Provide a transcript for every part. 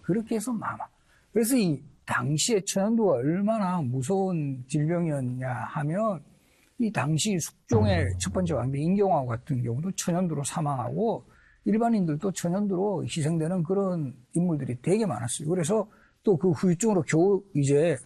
그렇게 해서 마마. 그래서 이 당시에 천연두가 얼마나 무서운 질병이었냐 하면 이 당시 숙종의 첫 번째 왕비 인경왕후 같은 경우도 천연두로 사망하고 일반인들도 천연두로 희생되는 그런 인물들이 되게 많았어요. 그래서 또 그 후유증으로 겨우 이제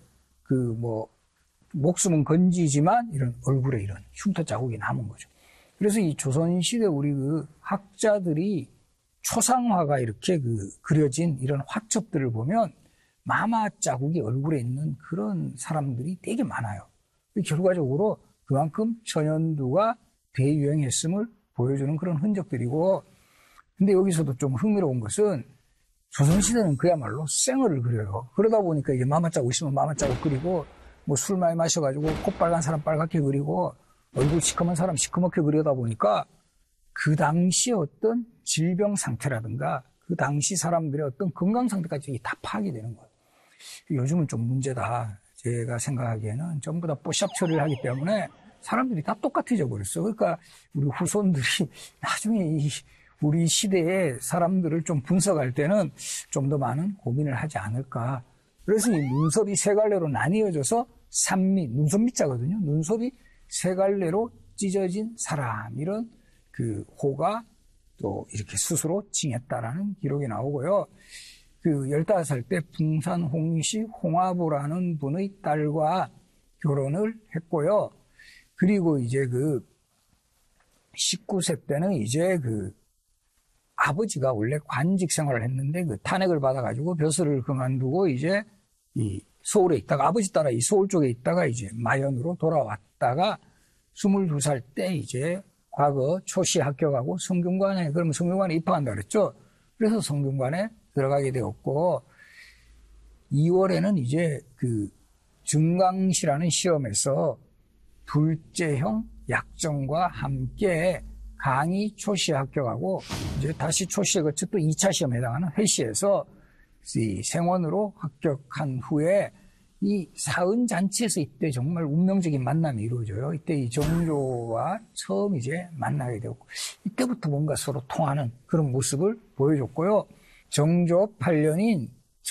목숨은 건지지만 이런 얼굴에 이런 흉터 자국이 남은 거죠. 그래서 이 조선시대 우리 그 학자들이 초상화가 이렇게 그려진 이런 화첩들을 보면 마마 자국이 얼굴에 있는 그런 사람들이 되게 많아요. 결과적으로 그만큼 천연두가 대유행했음을 보여주는 그런 흔적들이고, 근데 여기서도 좀 흥미로운 것은 조선시대는 그야말로 생얼을 그려요. 그러다 보니까 이게 마마 자국 있으면 마마 자국 그리고 뭐 술 많이 마셔가지고 코 빨간 사람 빨갛게 그리고 얼굴 시커먼 사람 시커멓게 그리다 보니까 그 당시의 어떤 질병 상태라든가 그 당시 사람들의 어떤 건강 상태까지 다 파악이 되는 거예요. 요즘은 좀 문제다. 제가 생각하기에는 전부 다 뽀샵 처리를 하기 때문에 사람들이 다 똑같아져 버렸어. 그러니까 우리 후손들이 나중에 우리 시대의 사람들을 좀 분석할 때는 좀 더 많은 고민을 하지 않을까. 그래서 이 눈썹이 세 갈래로 나뉘어져서 산미, 눈썹 밑자거든요. 눈썹이 세 갈래로 찢어진 사람, 이런 그 호가 또 이렇게 스스로 징했다라는 기록이 나오고요. 그 15살 때 풍산 홍씨 홍화보라는 분의 딸과 결혼을 했고요. 그리고 이제 그 19세 때는 이제 그 아버지가 원래 관직 생활을 했는데 그 탄핵을 받아가지고 벼슬을 그만두고 이제 이 서울에 있다가 아버지 따라 이 서울 쪽에 있다가 이제 마연으로 돌아왔다가 22살 때 이제 과거 초시 합격하고 성균관에, 그러면 성균관에 입학한다 그랬죠. 그래서 성균관에 들어가게 되었고 2월에는 이제 그 증강시라는 시험에서 둘째형 약정과 함께 강의 초시에 합격하고 이제 다시 초시에 거쳐 또 2차 시험에 해당하는 회시에서 이 생원으로 합격한 후에 이 사은잔치에서 이때 정말 운명적인 만남이 이루어져요. 이때 이 정조와 처음 이제 만나게 되었고 이때부터 뭔가 서로 통하는 그런 모습을 보여줬고요. 정조 8년인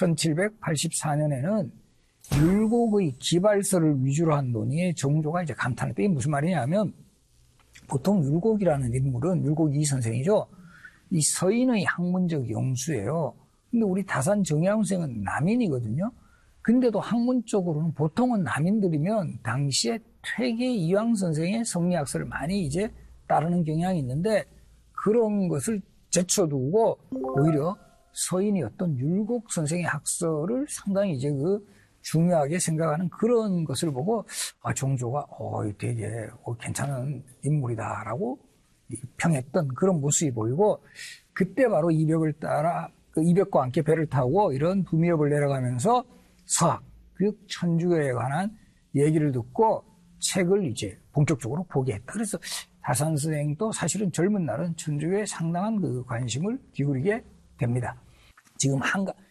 1784년에는 율곡의 기발서를 위주로 한 논의에 정조가 이제 감탄을 때 이게 무슨 말이냐면 보통 율곡이라는 인물은 율곡 이 선생이죠. 이 서인의 학문적 영수예요. 근데 우리 다산 정야훈 선생은 남인이거든요. 근데도 학문적으로는 보통은 남인들이면 당시에 퇴계 이황 선생의 성리학설을 많이 이제 따르는 경향이 있는데 그런 것을 제쳐두고 오히려 서인이 어떤 율곡 선생의 학설을 상당히 이제 중요하게 생각하는 그런 것을 보고 정조가 되게 괜찮은 인물이다라고 평했던 그런 모습이 보이고 그때 바로 이벽을 따라 이벽과 함께 배를 타고 이런 부미읍을 내려가면서 서학, 즉 천주교에 관한 얘기를 듣고 책을 이제 본격적으로 보게 했다. 그래서 다산 선생도 사실은 젊은 날은 천주교에 상당한 그 관심을 기울이게 됩니다. 지금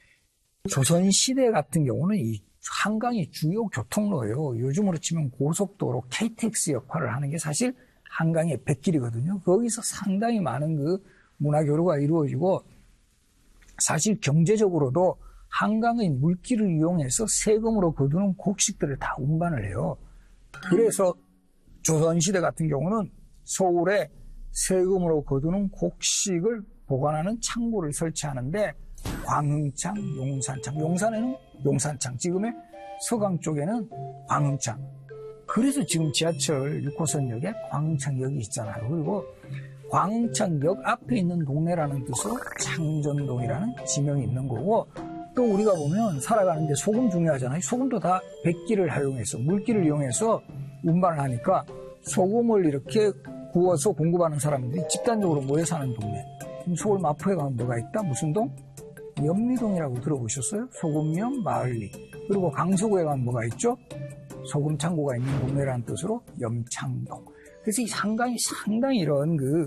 조선시대 같은 경우는 이 한강이 주요 교통로예요. 요즘으로 치면 고속도로 KTX 역할을 하는 게 사실 한강의 백길이거든요. 거기서 상당히 많은 그 문화교류가 이루어지고 사실 경제적으로도 한강의 물길을 이용해서 세금으로 거두는 곡식들을 다 운반을 해요. 그래서 조선시대 같은 경우는 서울에 세금으로 거두는 곡식을 보관하는 창고를 설치하는데 광흥창, 용산창, 용산에는 용산창, 지금의 서강 쪽에는 광흥창. 그래서 지금 지하철 6호선역에 광흥창역이 있잖아요. 그리고 광흥창역 앞에 있는 동네라는 뜻으로 창전동이라는 지명이 있는 거고 또 우리가 보면 살아가는데 소금 중요하잖아요. 소금도 다 백기를 활용해서 물기를 이용해서 운반을 하니까 소금을 이렇게 구워서 공급하는 사람들이 집단적으로 모여 사는 동네. 지금 서울 마포에 가면 뭐가 있다? 무슨 동? 연미동이라고 들어보셨어요? 소금면 마을리. 그리고 강서구에 가면 뭐가 있죠? 소금 창고가 있는 동네라는 뜻으로 염창동. 그래서 이 상당히 이런 그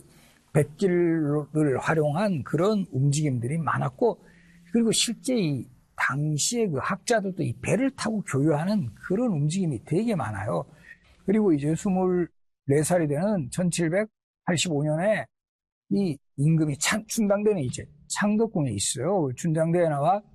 백길을 활용한 그런 움직임들이 많았고, 그리고 실제 이 당시에 그 학자들도 이 배를 타고 교류하는 그런 움직임이 되게 많아요. 그리고 이제 24살이 되는 1785년에 이 임금이 춘당대는 이제 창덕궁에 있어요. 춘당대에 나와